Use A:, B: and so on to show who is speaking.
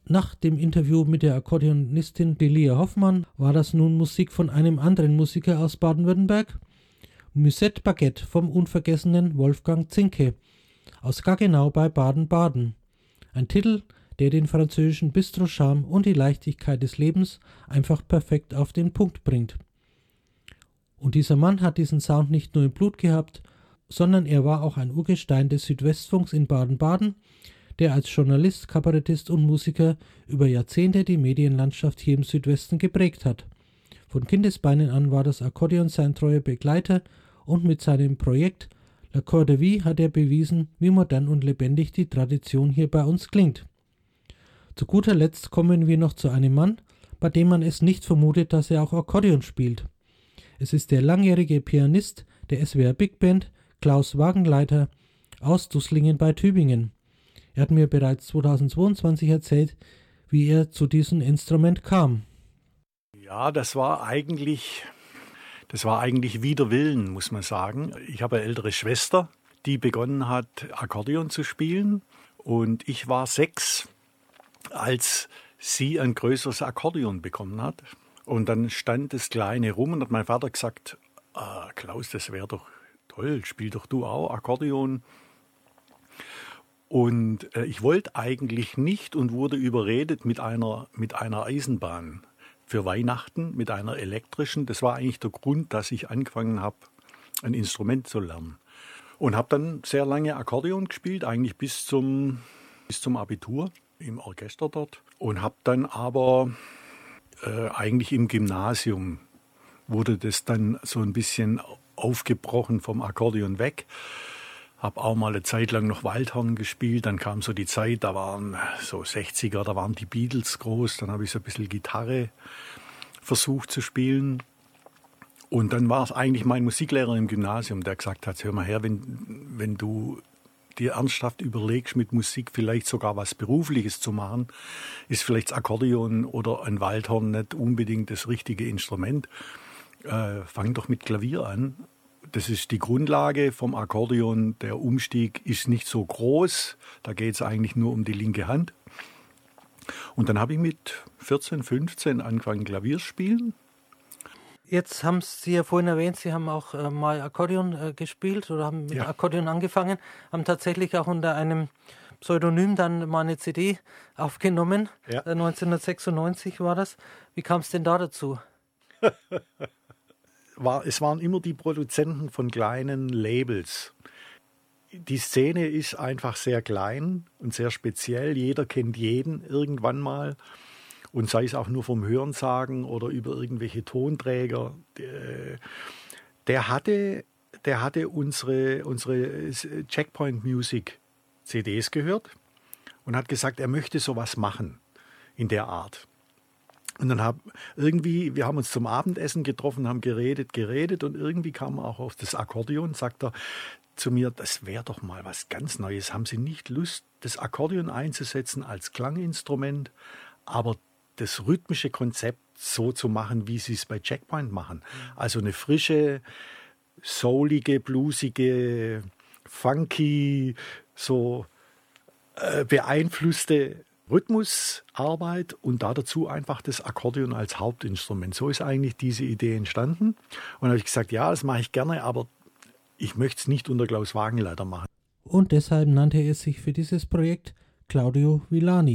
A: Nach dem Interview mit der Akkordeonistin Delia Hoffmann war das nun Musik von einem anderen Musiker aus Baden-Württemberg, Musette Baguette vom unvergessenen Wolfgang Zinke aus Gaggenau bei Baden-Baden. Ein Titel, der den französischen Bistro-Charme und die Leichtigkeit des Lebens einfach perfekt auf den Punkt bringt. Und dieser Mann hat diesen Sound nicht nur im Blut gehabt, sondern er war auch ein Urgestein des Südwestfunks in Baden-Baden, der als Journalist, Kabarettist und Musiker über Jahrzehnte die Medienlandschaft hier im Südwesten geprägt hat. Von Kindesbeinen an war das Akkordeon sein treuer Begleiter und mit seinem Projekt La Cour de Vie hat er bewiesen, wie modern und lebendig die Tradition hier bei uns klingt. Zu guter Letzt kommen wir noch zu einem Mann, bei dem man es nicht vermutet, dass er auch Akkordeon spielt. Es ist der langjährige Pianist der SWR Big Band, Klaus Wagenleiter, aus Dusslingen bei Tübingen. Er hat mir bereits 2022 erzählt, wie er zu diesem Instrument kam.
B: Ja, das war eigentlich wider Willen, muss man sagen. Ich habe eine ältere Schwester, die begonnen hat, Akkordeon zu spielen. Und ich war 6, als sie ein größeres Akkordeon bekommen hat. Und dann stand das Kleine rum und hat mein Vater gesagt, Klaus, das wäre doch toll, spiel doch du auch Akkordeon. Und ich wollte eigentlich nicht und wurde überredet mit einer Eisenbahn für Weihnachten, mit einer elektrischen. Das war eigentlich der Grund, dass ich angefangen habe, ein Instrument zu lernen. Und habe dann sehr lange Akkordeon gespielt, eigentlich bis zum Abitur im Orchester dort. Und habe dann aber eigentlich im Gymnasium wurde das dann so ein bisschen aufgebrochen vom Akkordeon weg. Habe auch mal eine Zeit lang noch Waldhorn gespielt. Dann kam so die Zeit, da waren so 60er, da waren die Beatles groß. Dann habe ich so ein bisschen Gitarre versucht zu spielen. Und dann war es eigentlich mein Musiklehrer im Gymnasium, der gesagt hat, hör mal her, wenn du dir ernsthaft überlegst, mit Musik vielleicht sogar was Berufliches zu machen, ist vielleicht das Akkordeon oder ein Waldhorn nicht unbedingt das richtige Instrument. Fang doch mit Klavier an. Das ist die Grundlage vom Akkordeon. Der Umstieg ist nicht so groß. Da geht es eigentlich nur um die linke Hand. Und dann habe ich mit 14, 15 angefangen Klavier spielen.
A: Jetzt haben Sie ja vorhin erwähnt, Sie haben auch mal Akkordeon gespielt oder haben mit Akkordeon angefangen, haben tatsächlich auch unter einem Pseudonym dann mal eine CD aufgenommen. Ja. 1996 war das. Wie kam es denn da dazu?
B: Es waren immer die Produzenten von kleinen Labels. Die Szene ist einfach sehr klein und sehr speziell. Jeder kennt jeden irgendwann mal. Und sei es auch nur vom Hörensagen oder über irgendwelche Tonträger. Der hatte unsere Checkpoint Music CDs gehört und hat gesagt, er möchte sowas machen in der Art. Und dann wir haben uns zum Abendessen getroffen, haben geredet und irgendwie kam er auch auf das Akkordeon, sagt er zu mir, das wäre doch mal was ganz Neues. Haben Sie nicht Lust, das Akkordeon einzusetzen als Klanginstrument, aber das rhythmische Konzept so zu machen, wie Sie es bei Checkpoint machen? Also eine frische, soulige, bluesige, funky, so beeinflusste Rhythmusarbeit und dazu einfach das Akkordeon als Hauptinstrument. So ist eigentlich diese Idee entstanden. Und da habe ich gesagt, ja, das mache ich gerne, aber ich möchte es nicht unter Klaus Wagenleiter machen.
A: Und deshalb nannte er sich für dieses Projekt Claudio Villani.